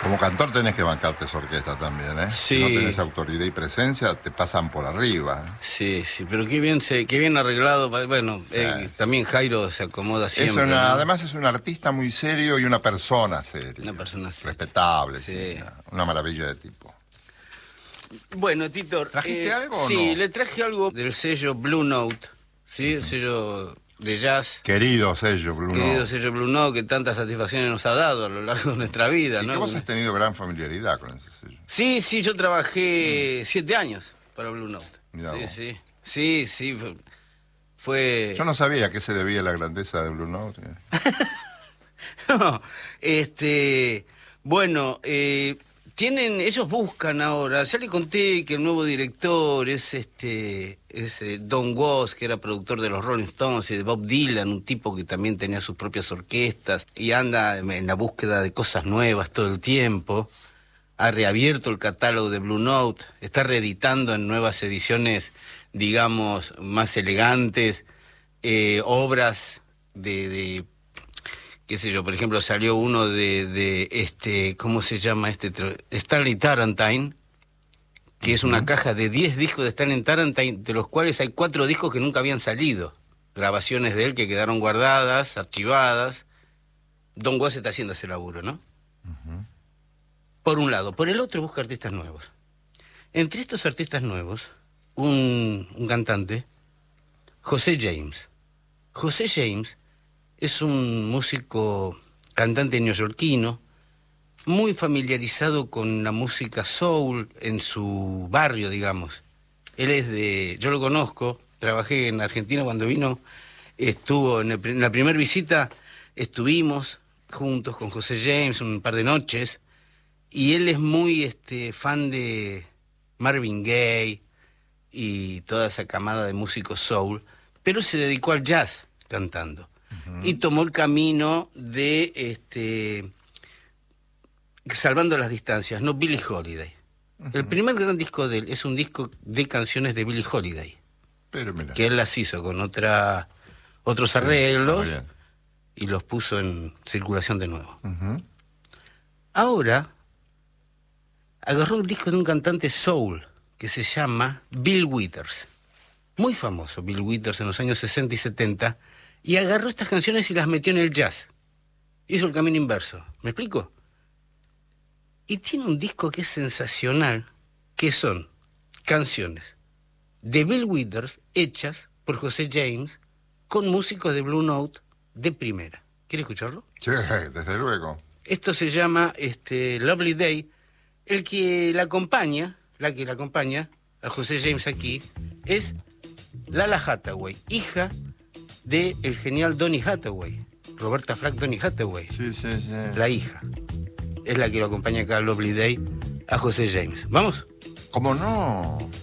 Como cantor tenés que bancarte esa orquesta también, ¿eh? Sí. Si no tenés autoridad y presencia, te pasan por arriba. Sí, pero qué bien arreglado. Bueno, también Jairo se acomoda siempre. ¿no? Además es un artista muy serio y una persona seria. Una persona seria. Respetable, sí. Una maravilla de tipo. Bueno, Tito. ¿Trajiste algo o sí, no? le traje algo del sello Blue Note, ¿sí? El sello de jazz. Querido sello Blue Note. Sello Blue Note, que tantas satisfacciones nos ha dado a lo largo de nuestra vida, Y ¿no? que vos has tenido gran familiaridad con ese sello. Sí, yo trabajé 7 años para Blue Note. Mirá vos. Sí, fue... Yo no sabía a qué se debía la grandeza de Blue Note. No, bueno, ellos buscan ahora, ya le conté que el nuevo director es Don Was, que era productor de los Rolling Stones y de Bob Dylan, un tipo que también tenía sus propias orquestas y anda en la búsqueda de cosas nuevas todo el tiempo. Ha reabierto el catálogo de Blue Note, está reeditando en nuevas ediciones, digamos, más elegantes, obras de qué sé yo, por ejemplo, salió uno de ¿cómo se llama Stanley Tarantine, que es una caja de 10 discos de Stanley Tarantine, de los cuales hay 4 discos que nunca habían salido, grabaciones de él que quedaron guardadas, archivadas. Don Was está haciendo ese laburo, ¿no? Por un lado. Por el otro busca artistas nuevos. Entre estos artistas nuevos, un cantante, José James. José James es un músico, cantante neoyorquino, muy familiarizado con la música soul en su barrio, digamos. Él es yo lo conozco, trabajé en Argentina cuando vino, estuvo en la primera visita, estuvimos juntos con José James un par de noches, y él es muy fan de Marvin Gaye y toda esa camada de músicos soul, pero se dedicó al jazz cantando. Y tomó el camino de salvando las distancias, no Billie Holiday. El primer gran disco de él es un disco de canciones de Billie Holiday, Pero mira. que él las hizo con otros arreglos y los puso en circulación de nuevo. Ahora agarró un disco de un cantante soul que se llama Bill Withers, muy famoso Bill Withers en los años 60 y 70, y agarró estas canciones y las metió en el jazz. Hizo el camino inverso. ¿Me explico? Y tiene un disco que es sensacional, que son canciones de Bill Withers hechas por José James con músicos de Blue Note de primera. ¿Quiere escucharlo? Sí, desde luego. Esto se llama Lovely Day. La que la acompaña a José James aquí es Lala Hathaway, hija del genial Donny Hathaway, Roberta Flack Donny Hathaway. Sí. La hija es la que lo acompaña acá a Lovely Day a José James. ¿Vamos? ¿Cómo no?